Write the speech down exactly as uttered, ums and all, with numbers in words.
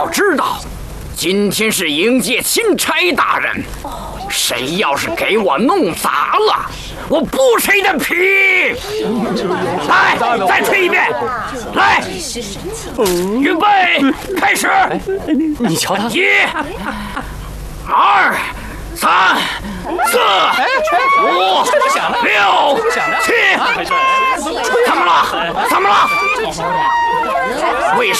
要知道，今天是迎接钦差大人，谁要是给我弄砸了，我剥谁的皮！来，再吹一遍。来，预备，开始。 你瞧他， 一、二、三、四、五、六、七，怎么了？怎么了？为